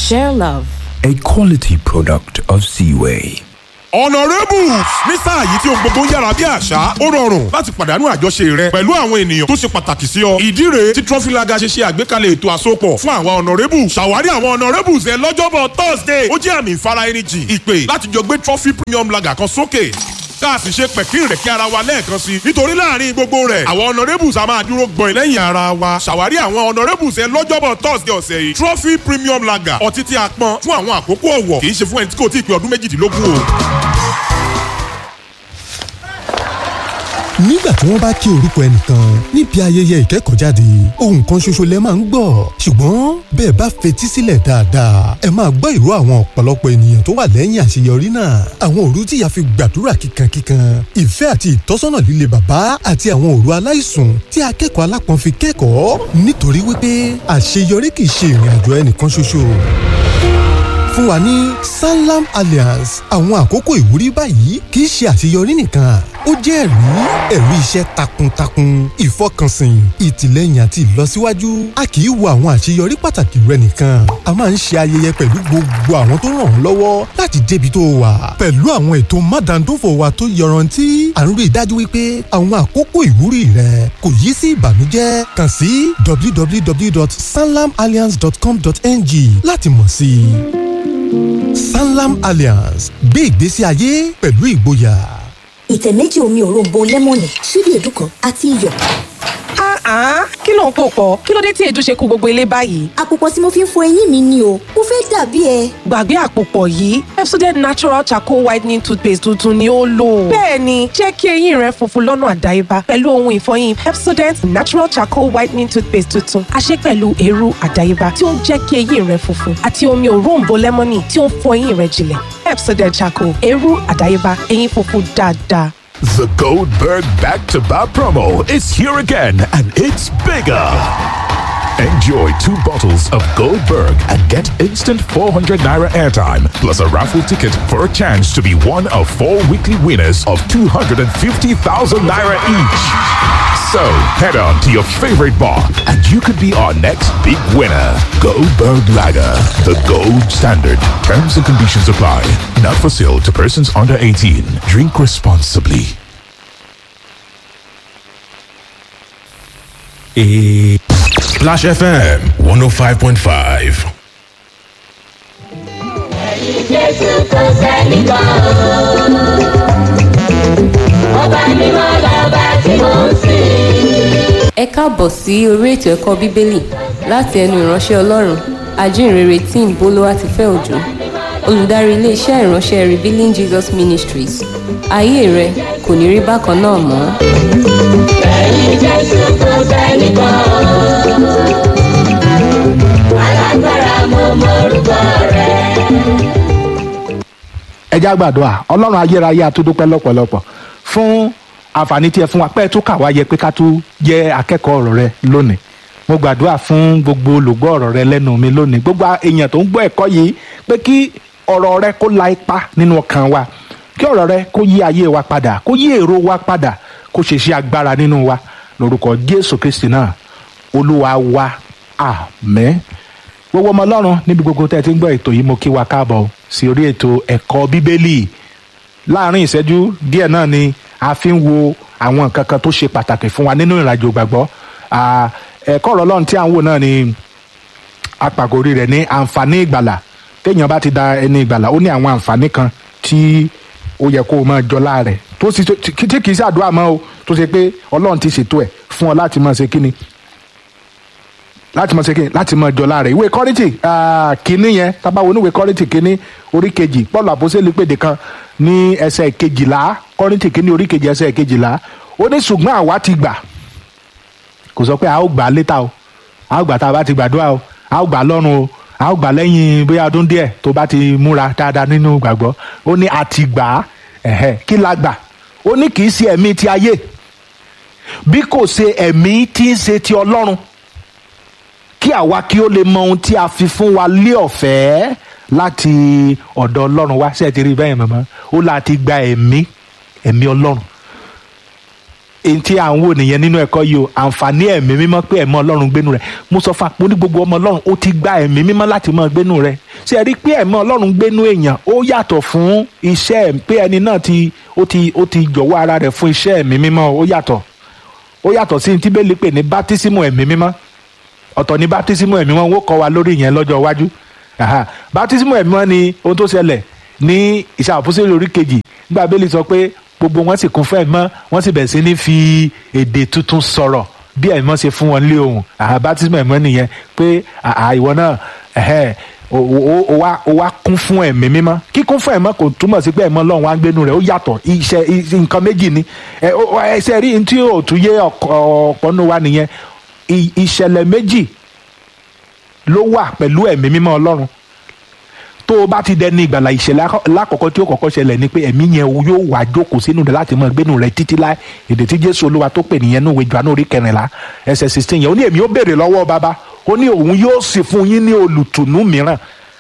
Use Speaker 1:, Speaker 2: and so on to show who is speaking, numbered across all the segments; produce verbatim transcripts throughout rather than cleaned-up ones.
Speaker 1: Share love.
Speaker 2: A quality product of Seaway.
Speaker 3: Honourables ní sáà yìí tí ohun gbogbo ń yára bí àṣá ó rọrùn láti pàdánù àjọṣe rẹ pẹ̀lú àwọn ènìyàn tó ṣe pàtàkì sí ọ. ìdí rèé tí Trọ́fìlàgà ṣe ṣe àgbékalẹ̀ ètò àsopọ̀ fún àwọn Honourables. ṣàwárí àwọn Honourables ẹ lọ́jọ́bọ̀ Thursday ó jẹ́ àmì ìfara ẹni jìn ìpè láti jọ gbé Trophy Premium Lager kan sókè ká a sì ṣe pẹ̀kín rẹ̀ kí ara wa lẹ́ẹ̀kan sí i nítorí láàrin gbogbo rẹ̀ àwọn Honourables a máa dúró gbọ̀n lẹ́yìn ara wa. ṣàwárí àwọn Honourables ẹ lọ́jọ́bọ̀ Thursday ọ̀sẹ̀ yìí Trophy Premium Lager ọtí tí a pọn fún àwọn àkókò ọ̀wọ̀ kì í ṣe fún ẹni tí kò tí ì pé ọdún méjìdínlógún o.
Speaker 4: nígbà tí wọ́n bá kí orúkọ ẹnìkan níbi ayẹyẹ ìkẹ́kọ̀ọ́jáde ohun kan ṣoṣo lẹ máa ń gbọ́ ṣùgbọ́n bẹ́ẹ̀ bá fetí sílẹ̀ dáadáa ẹ máa gbọ́ ìró àwọn ọ̀pọ̀lọpọ̀ ènìyàn tó wà lẹ́yìn àṣeyọrí náà àwọn òru tí ìyá fi gbàdúrà kíkankíkan ìfẹ́ àti ìtọ́sọ́nà líle bàbá àti àwọn òru aláìsùn tí akẹ́kọ̀ọ́ alápọ̀n fi kẹ́kọ̀ọ́ nítorí wípé àṣeyọrí kì í ṣe ìrìn àjò ẹnìkan ṣoṣo fún wa ní Sanlam Alliance àwọn àkókò ìwúrí báyìí kì í ṣe àṣeyọrí nìkan ó jẹ́ ẹ̀rí ẹ̀rí iṣẹ́ takuntakun ìfọkànsìn ìtìlẹ́yìn àti ìlọsíwájú a kì í wo àwọn àṣeyọrí pàtàkì rẹ nìkan a máa ń ṣe ayẹyẹ pẹ̀lú gbogbo àwọn tó ràn ọ́ lọ́wọ́ láti débi tó wà pẹ̀lú àwọn ètò mádàndófò wa tó yọrantí à ń rí i dájú wípé àwọn àkókò ìwúrí rẹ kò yí sí ìbànújẹ́ kàn sí w w w dot sanlam alliance dot com dot n g láti mọ̀ sí i. Sanlam Alliance gbé ìgbésí ayé pẹ̀lú ìgboyà.
Speaker 5: ìtẹ̀ méjì omi òróǹbó lẹ́mọ̀nì ṣíbí èédú kan àti iyọ̀.
Speaker 1: Ah, kí ló ń pò pọ̀? Kí ló dé tí èédú ṣe kú gbogbo ilé báyìí?
Speaker 5: àpòpọ̀ tí mo fi ń fọ eyín mi ni o mo fẹ́ dàbí ẹ.
Speaker 1: Gbàgbé àpòpọ̀ yìí Pepsodent Natural Charcoal Whitening Toothpaste tuntun ni ó lò. Bẹ́ẹ̀ni, jẹ́ kí eyín rẹ funfun lọ́nà àdáyébá pẹ̀lú ohun ìfọyín Pepsodent Natural Charcoal Whitening Toothpaste tuntun. A ṣe pẹ̀lú eérú àdáyébá tí ó ń jẹ́ kí eyín rẹ funfun àti omi òróǹbó lẹ́mọ́nì tí ó ń fọ eyín rẹ jinlẹ̀. Pepsodent Charcoal, eérú àdáyébá, eyín funfun dáadáa.
Speaker 6: The Goldberg Back-to-Back promo is here again, and it's bigger. Enjoy two bottles of Goldberg and get instant four hundred naira airtime, plus a raffle ticket for a chance to be one of four weekly winners of two hundred fifty thousand naira each. So, head on to your favorite bar, and you could be our next big winner. Goldberg Lager, the gold standard. Terms and conditions apply. Not for sale to persons under eighteen. Drink responsibly.
Speaker 3: A Splash F M one oh five point five.
Speaker 7: Ẹ káàbọ̀ sí orí ètò ẹ̀kọ́ bíbélì láti ẹnu ìránṣẹ́ Ọlọ́run ajínrere tí ń bolówá ti fẹ́ òjò olùdarí iléeṣẹ́ ìránṣẹ́ Revealing Jesus Ministries. Ayé rẹ kò ní rí bákan náà mọ́.
Speaker 8: Ẹ̀yin Jésù kò sẹ́nìkan, alágbára mo mọ orúkọ rẹ̀.
Speaker 9: Ẹ jẹ́ á gbàdúrà. Ọlọ́run ayérayé a tó dúpẹ́ lọ́pọ̀lọpọ̀ fún àǹfààní tí ẹ fún wa pé tó kà wá yẹ pé ká tó jẹ́ akẹ́kọ̀ọ́ ọ̀rọ̀ rẹ lónìí. Mo gbàdúrà fún gbogbo olùgbọ́ ọ̀rọ̀ rẹ lẹ́nu mi lónìí, gbogbo èèyàn tó ń gbọ́ ẹ̀kọ́ yìí pé kí ọ̀rọ̀ rẹ kó la ipa nínú ọkàn wa, kí ọ̀rọ̀ rẹ kó yí ayé wa padà, kó yí èrò wa padà, kó ṣe ṣe agbára nínú wa lórúkọ Jésù Kristi náà Olúwa wa, àmín. Gbogbo ọmọ Ọlọ́run níbi gbogbo tẹ́ ẹ ti ń gbọ́ ètò yìí mo kí wa káàbọ̀ sí orí ètò ẹ̀kọ́ bíbélì. Láàárín ìṣẹ́jú díẹ̀ náà ni a fi ń wo àwọn nǹkan kan tó ṣe pàtàkì fún wa nínú ìrìnàjò gbàgbọ́. Ẹ̀kọ́ ọ̀rọ̀ Ọlọ́run tí à ń wò náà ni àpàgórí rẹ̀ ní àǹfààní ìgbàlà. Téèyàn bá ti da ẹni ìgbàlà ó ní àwọn àǹfààní kan tí ó yẹ kó o máa jọlá rẹ̀ tó sì tí kì í ṣàdúrà mọ́ o tó ṣe pé Ọlọ́run ti ṣètò ẹ̀ fún ọ láti máa ṣe kíni láti máa ṣe kíni láti máa jọlá rẹ̀. Ìwé Kọ́ríńtì kínní yẹn tábà wo ní ìwé Kọ́ríńtì kínní orí kejì Pọ́ọ̀lù àpọ́sítélì pèdè kan ní ẹsẹ̀ kejìlá Kọ́ríńtì kínní orí kejì ẹsẹ̀ kejìlá ó ní ṣùgbọ́n àwa ti gbà, kò sọ pé a ó gbà á létà o, a ó gbà tá a bá ti gbàdúrà o, a ó gbà á lọ́run o, a ó gbà lẹ́yìn bóyá ọdún díẹ̀ tó bá ti múra dáadáa nínú gbàgbọ́. Ó ní a ti gbà á, ẹ̀hẹ́ kí la gbà? Ó ní kì í ṣe ẹ̀mí ti ayé bí kò ṣe ẹ̀mí tí ń ṣe ti Ọlọ́run, kí àwa kí ó lè mọ ohun tí a fi fún wa lé ọ̀fẹ́ láti ọ̀dọ̀ Ọlọ́run wá. Ṣé ẹ ti rí bẹ́ẹ̀ mọ̀mọ́? Ó láti gba ẹ̀mí ẹ̀mí Ọlọ́run. èyí tí à ń wò nìyẹn nínú ẹ̀kọ́ yìí o àǹfààní ẹ̀mí mímọ́ pé ẹ̀mọ́ ọlọ́run gbénu rẹ̀ mo sọ fún wa mo ní gbogbo ọmọ ọlọ́run ó ti gba ẹ̀mí mímọ́ láti máa gbénu rẹ̀ ṣé ẹ rí pé ẹ̀mọ́ ọlọ́run gbénu èèyàn ó yàtọ̀ fún iṣẹ́ pé ẹni náà ti ó ti ó ti jọ̀wọ́ ara rẹ̀ fún iṣẹ́ ẹ̀mí mímọ́ ó yàtọ̀ ó yàtọ̀ sí ní tí bẹ́ẹ̀ lè pè ní bátísímù ẹ̀mí mímọ́ ọ̀tọ̀ ní bátísímù ẹ̀mí mímọ́ wọ́n kọ́ wa lórí ìyẹn lọ́jọ́ iwájú bátísímù ẹ̀mí mímọ́ ni ohun tó ṣẹlẹ̀ ní Iṣẹ́ Àpọ́sítélì orí kejì nígbà bẹ́ẹ̀ sọ pé gbogbo wọn sì kún fún ẹ̀mí mọ́ wọ́n sì bẹ̀rẹ̀ sí ní fi èdè tuntun sọ̀rọ̀ bí ẹ̀mí mọ́ ṣe fún wọn lé ohùn bátísímù ẹ̀mí mọ́ nìyẹn pé ìwọ náà o wá kún fún ẹ̀mí mímọ́ kíkún fún ẹ̀mí kò túmọ̀ sí pé ẹ̀mí Ọlọ́run wá ń gbénu rẹ̀ ó yàtọ̀ iṣẹ́ nǹkan méjì ni ẹsẹ̀ rí tí ò tún yé ọ̀pọ̀ nù wa nìyẹn ìṣẹ̀lẹ̀ méjì ló wà pẹ̀lú ẹ̀mí mímọ́ Ọlọ́run tó o bá ti dẹni ìgbàlà ìṣẹ̀lẹ̀ lákọ̀ọ́kọ́ tí ó kọ́kọ́ ṣẹlẹ̀ ni pé ẹ̀mí yẹn yóò wá jókòó sínú rẹ̀ láti máa gbénu rẹ̀ títí láì èdè tí Jésù Olúwa tó pè nìyẹn ní ìwé Jòhánù orí kẹrìnlá ẹsẹ̀ sixteen yẹn ó ní èmi ó béèrè lọ́wọ́ bàbá ó ní òun yóò sì fún yín ní olùtùnú mìíràn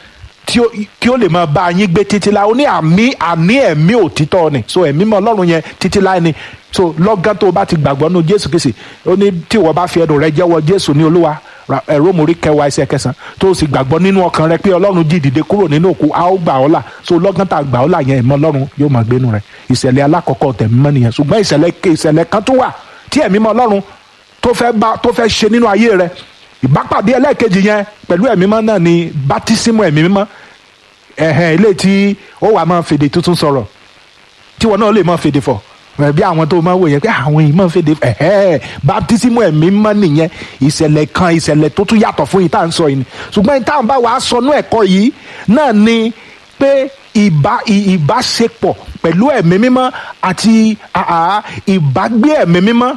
Speaker 9: tí ó lè máa bá yín gbé títí láì ó ní àmì àní ẹ̀mí òtítọ́ ni so ẹ̀mí mọ́ Ọlọ́run yẹn títí láì ni so lọ́gán tó o bá ti gbàgbọ́ nínú Jésù Kristi ó ní tí ìwọ bá fi ẹnu rẹ jẹ́wọ́ Jésù ní Olúwa Róòmù orí kẹwàá ẹsẹ̀ kẹsàn tó o sì gbàgbọ́ nínú ọkàn rẹ pé Ọlọ́run jí dìde kúrò nínú òkú a ó gbà ọ́ là so lọ́gán tá a gbà ọ́ là yẹn ẹ̀mí Ọlọ́run yóò máa gbénu rẹ̀ ìṣẹ̀lẹ̀ alákọ̀ọ́kọ́ tẹ̀mí mọ́ nìyẹn ṣùgbọ́n ìṣẹ̀lẹ̀ ìṣẹ̀lẹ̀ kan tó wà tí ẹ̀mí mọ́ Ọlọ́run tó fẹ́ bá tó fẹ́ ṣe nínú ayé rẹ ìbápàdé ẹlẹ́ẹ̀kejì yẹn pẹ̀lú ẹ̀mí mọ́ náà ni bátísímù ẹ̀mí mímọ́ ẹ̀hẹ̀n ilé tí ó wà máa fèdè tuntun sọ̀rọ̀ tí wọn náà lè máa fèdè fọ̀ bí àwọn tó máa wò yẹn pé àwọn yìí máa fèdè ẹ̀hẹ́ bátísímù ẹ̀mí mọ́ nìyẹn ìṣẹ̀lẹ̀ kan ìṣẹ̀lẹ̀ tó tún yàtọ̀ fún yìí tá à ń sọ yìí ṣùgbọ́n ìta bá wàá sọnú ẹ̀kọ́ yìí náà ni pé ìbá ìbáṣepọ̀ pẹ̀lú ẹ̀mí mímọ́ àti ìbágbé ẹ̀mí mímọ́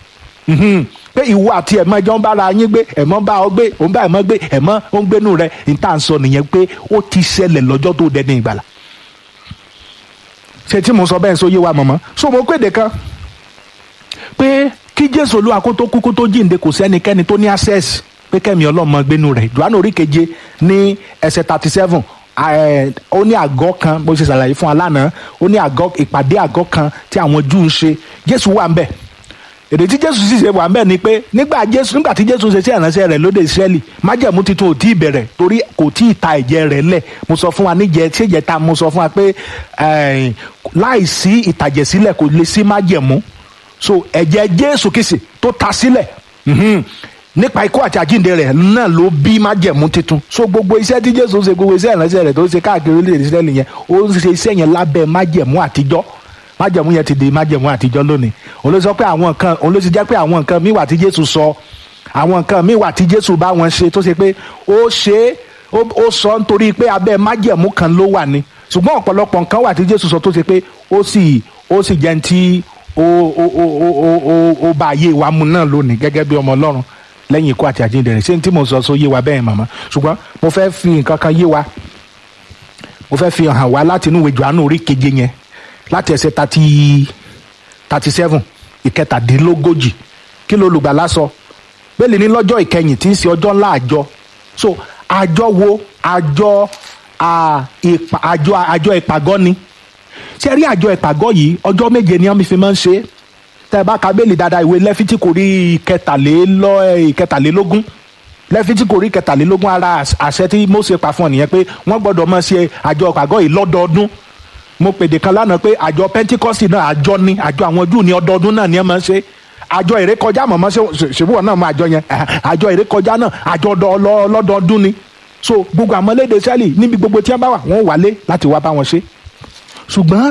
Speaker 9: pé ìwọ àti ẹ̀mọ́ ẹjọ́ ń bára yín gbé ẹ̀mọ́ bá ọ gbé òun bá ẹ̀mọ́ gbé ẹ̀mọ́ ó ń gbénu rẹ̀ ìta ń sọ nìyẹn pé ó ti ṣẹlẹ̀ lọ́jọ́ tó dẹni ìgbàlà ṣe tí mo sọ bẹ́ẹ̀ sọ yé wa mọ̀mọ́ so mo kéde kan pé kí Jésù Olúwa kó tó kú kó tó jíǹde kò sẹ́nikẹ́ni tó ní access pé kẹ́mi Ọlọ́run gbénu rẹ̀ Jòhánù orí keje ní ẹsẹ̀ thirty seven ó ní àgọ́ kan bó ṣe ṣàlàyé fún alánà ó ní àgọ́ ìpàdé àgọ́ kan tí àwọn Júù ń ṣe Jésù wà ń bẹ̀ èdè tí Jésù sì ṣe wà ń bẹ̀ ni pé nígbà Jésù nígbà tí Jésù ṣe sí ìránṣẹ́ rẹ̀ lóde Ísírẹ́lì májẹ̀mú tuntun ò tí ì bẹ̀rẹ̀ torí kò tí ì ta ẹ̀jẹ̀ rẹ̀ lẹ̀ mo sọ fún wa níjẹ tí ìjẹ ta mo sọ fún wa pé láìsí ìtàjẹ̀sílẹ̀ kò lè sí májẹ̀mú so ẹ̀jẹ̀ Jésù Kristi tó ta sílẹ̀ nípa ikú àti àjíǹde rẹ̀ náà ló bí májẹ̀mú tuntun so gbogbo iṣẹ́ tí Jésù ṣe gbogbo iṣẹ́ ìránṣẹ́ rẹ̀ tó ṣe káàkiri orílẹ̀-èdè Ísírẹ́lì yẹn ó ń ṣe iṣẹ́ yẹn lábẹ́ májẹ̀mú àtijọ́ májẹ̀mú yẹn ti di májẹ̀mú àtijọ́ lónìí òun ló sọ pé àwọn nǹkan òun ló ti jẹ́ pé àwọn nǹkan míì wà tí Jésù sọ àwọn nǹkan míì wà tí Jésù bá wọn ṣe tó ṣe pé ó ṣe ó sọ nítorí pé abẹ́ májẹ̀mú kan ló wà ní ṣùgbọ́n ọ̀pọ̀lọpọ̀ nǹkan wà tí Jésù sọ tó ṣe pé ó sì ó sì jẹ́ ti ó ó ó ó ó bá ayé wa mu náà lónìí gẹ́gẹ́ bí ọmọ Ọlọ́run lẹ́yìn ikú àti àjíǹde rẹ̀ ṣé ní tí mo sọ sọ yé wa bẹ́ẹ̀ màmá ṣùgbọ́n mo fẹ́ fi nǹkan kan yé wa mo fẹ́ fi hàn wá láti inú ìwé Jòhánù orí keje yẹn láti ẹsẹ̀ thirty thirty seven ìkẹtàdínlógójì kí ló Olùgbàlà sọ bẹ́ẹ̀ ni lọ́jọ́ ìkẹyìn tí ń ṣe ọjọ́ ńlá àjọ so àjọ wo àjọ àjọ àjọ ìpàgọ́ ni ṣe rí àjọ ìpàgọ́ yìí ọjọ́ méje ni wọ́n fi máa ń ṣe tẹ́ ẹ bá ka bẹ́ẹ̀lì dáadáa ìwé Lẹ́fítíkù orí ìkẹtàlélógún Lẹ́fítíkù orí ìkẹtàlélógún ara àṣẹ tí Mósè pa fún ọ nìyẹn pé wọ́n gbọ́dọ̀ máa ṣe àjọ ìpàgọ́ yìí lọ́dọọdún mo pèdè kan lánàá pé àjọ Pẹ́ńtíkọ́sì náà àjọ ni àjọ àwọn Júù ní ọdọọdún náà ni ẹ máa ń ṣe àjọ ìrékọjá mọ̀mọ́ ṣèwọ́ náà mọ àjọ yẹn àjọ ìrékọjá náà àjọ lọ́dọọdún ni so gbogbo àwọn ọmọlédè Ísírẹ́lì níbi gbogbo tí wọ́n bá wà wọ́n wálé láti wá bá wọn ṣe ṣùgbọ́n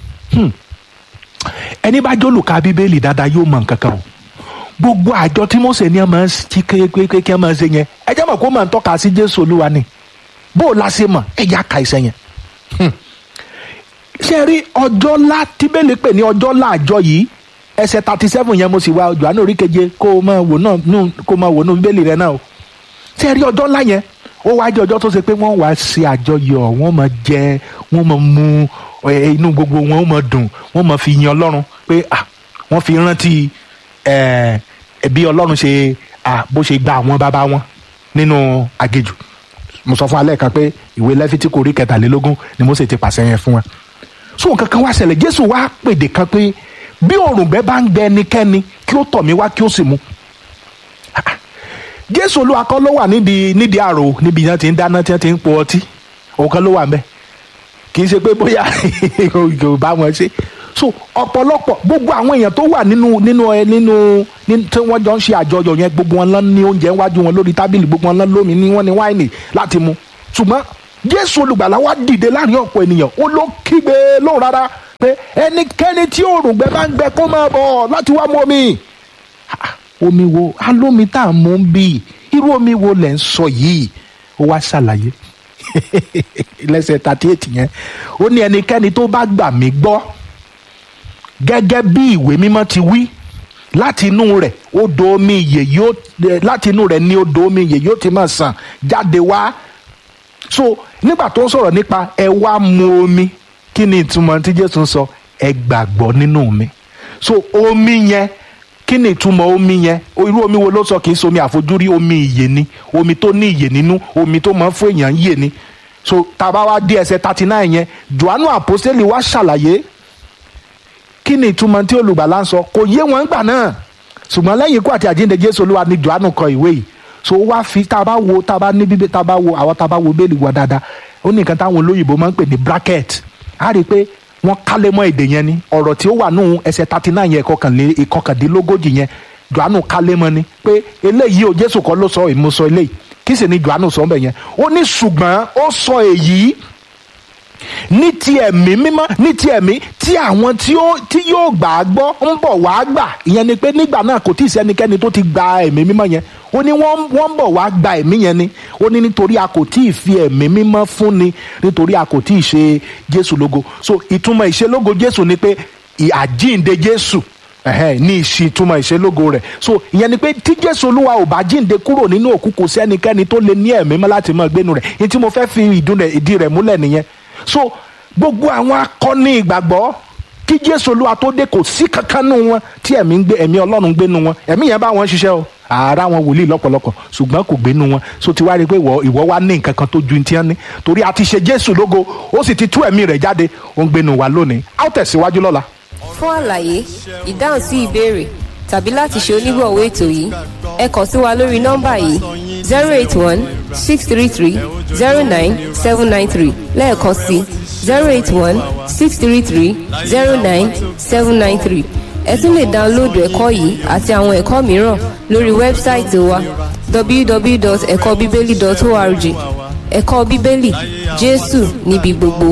Speaker 9: ẹni bá jólùka Bíbélì dáadáa yóò mọ nǹkan kan o gbogbo àjọ tí Mósè ní ẹ máa ń ti kékeré kí ẹ máa ṣe yẹn ẹ jẹ́ mọ̀ kó máa ń tọ́ka sí Jésù Olúwa ni bó o láṣẹ mọ̀ ẹ yá ka iṣẹ́ yẹn ṣe rí ọjọ́ ńlá tí bẹ́ẹ̀lì pè ní ọjọ́ ńlá àjọ yìí ẹsẹ̀ thirty seven yẹn mo sì wá Jòhánù orí keje kó o máa wò náà nù kó o máa wò nù bẹ́ẹ̀lì rẹ náà o ṣe rí ọjọ́ ńlá yẹn ó wá jẹ́ ọjọ́ tó ṣe pé wọ́n wá ṣe àjọyọ̀ wọ́n máa jẹ wọ́n máa mu inú gbogbo wọn ó máa dùn wọ́n máa fi yin Ọlọ́run pé ah wọ́n fi rántí bí Ọlọ́run ṣe bó ṣe gba àwọn bàbá wọn nínú aginjù mo sọ fún alẹ́ kan pé ìwé Lẹ́fítíkù orí kẹtàlélógún ni Mósè ti pàṣẹ yẹn fún wa so nǹkan kan wá ṣẹlẹ̀ Jésù wá pèdè kan pé bí òrùngbẹ bá ń gbẹ ẹnikẹ́ni kí ó tọ̀ mí wá kí ó sì mu. Jésù Olúwa kọ́ ló wà nídìí nídìí àrò níbi tí wọ́n ti ń dáná tí wọ́n ti ń po ọtí òun kan ló wà ńbẹ̀ kì í ṣe pé bóyá kò bá wọn ṣe. So ọ̀pọ̀lọpọ̀ gbogbo àwọn èèyàn tó wà nínú nínú ẹ nínú tí wọ́n jọ ń ṣe àjọyọ̀ yẹn gbogbo wọn lọ́n ní oúnjẹ wájú wọn lórí tábìlì gbogbo wọn lọ́n lómi ní wọ́n ní wáìnì láti mu. Ṣùgbọ́n Jésù Olùgbàlà wá dìde láàrin ọ̀pọ̀ ènìyàn ó ló kígbe lóhùn rárá pé ẹnikẹ́ni tí òrùngbẹ bá ń gbẹ kó máa bọ̀ láti wá mu omi. Omi wo alómi tá à ń mú bí irú omi wo lẹ̀ ń sọ yìí ó wá ṣàlàyé lẹ́sẹ̀ thirty eight yẹn ó ní ẹnikẹ́ni tó bá gbà mí gbọ́ gẹ́gẹ́ bí ìwé mímọ́ ti wí láti inú rẹ̀ odò omi ìyè yóò láti inú rẹ̀ ní odò omi ìyè yóò ti máa sàn jáde wá. So nígbà tó ń sọ̀rọ̀ nípa ẹ wá mu omi kí ni ìtumọ̀ tí Jésù ń sọ ẹ gbàgbọ́ nínú mi. So omi yẹn kí ni ìtumọ̀ omi yẹn irú omi wo ló sọ kì í ṣe omi àfojúrí omi ìyè ni omi tó ní ìyè nínú omi tó máa ń fún èèyàn yè ni. So tá a bá wá dé ẹsẹ̀ thirty nine yẹn Jòhánù àpọ́sítélì wá ṣàlàyé kí ni ìtumọ̀ tí Olùgbàlà ń sọ kò yé wọn gbà náà ṣùgbọ́n lẹ́yìn ikú àti àjíǹde Jésù Olúwa ni Jòhánù kọ ìwé yìí. So wá fi tá a bá wo tá a bá ní bíbélì tá a bá wo àwọn tá a bá wo bẹ́ẹ̀lì wọ dáadáa ó ní nǹkan táwọn olóyìnbó máa ń pè ní bracket á rí i pé wọ́n kálẹ̀ mọ́ èdè yẹn ni ọ̀rọ̀ tí ó wà nù ẹsẹ̀ thirty nine yẹn ìkọkàndínlógójì yẹn Jòhánù kálẹ̀ mọ́ ni pé eléyìí o Jésù kọ́ ló sọ èmi sọ eléyìí kí sì ni Jòhánù sọ ọ́nbẹ̀ yẹn ó ní ṣùgbọ́n ó sọ èyí ní ti ẹ̀mí mímọ́ ní ti ẹ̀mí tí àwọn tí ó tí yóò gbà á gbọ́ ń bọ̀ wá gbà ìyẹn ni pé nígbà náà kò tí ì sẹ́nikẹ́ni tó ti gba ẹ̀mí mímọ́ yẹn ó ní wọ́n wọ́n ń bọ̀ wá gba ẹ̀mí yẹn ni ó ní nítorí a kò tí ì fi ẹ̀mí mímọ́ fún ni nítorí a kò tí ì ṣe Jésù lógo. So ìtumọ̀ ìṣelógo Jésù ni pé àjíǹde Jésù ní ìṣìtumọ̀ ìṣelógo rẹ̀. So ìyẹn ni pé tí Jésù Olúwa ò bá jíǹde kúrò nínú òkú kò sẹ́nikẹ́ni tó lè ní ẹ̀mí mọ́ láti máa gbénu rẹ̀ ní tí mo fẹ́ fi ìdí rẹ̀ múlẹ̀ nìyẹn. So gbogbo àwọn akọni ìgbàgbọ́ kí Jésù Olúwa tó dé kò sí kankan nù wọn tí ẹ̀mí ń gbé ẹ̀mí Ọlọ́run gbénu wọn ẹ̀mí yẹn bá wọn ṣiṣẹ́ o àárá wọn wòlíì lọ́pọ̀lọpọ̀ ṣùgbọ́n kò gbénu wọn. So ti wá rí i pé ìwọ ìwọ wá ní nǹkan kan tó ju ti hàn ní torí a ti ṣe Jésù lógo ó sì ti tú ẹ̀mí rẹ̀ jáde ó ń gbénu wa lónìí á tẹ̀síwájú lọ́la.
Speaker 7: Fún àlàyé ìdáhùn sí ìbéèrè tàbí láti ṣe onígbọ̀wọ́ ètò yìí ẹ kàn sí wa lórí nọ́mbà yìí zero eight one six three three zero nine seven nine three lẹ́ẹ̀kan sí zero eight one six three three zero nine seven nine three. Ẹ tún lè dáńlóòdù ẹ̀kọ́ yìí àti àwọn ẹ̀kọ́ mìíràn lórí wẹ́bsáìtì wa w w w dot ẹ̀kọ́ bíbélì dot org. Ẹ̀kọ́ Bíbélì, Jésù níbi gbogbo.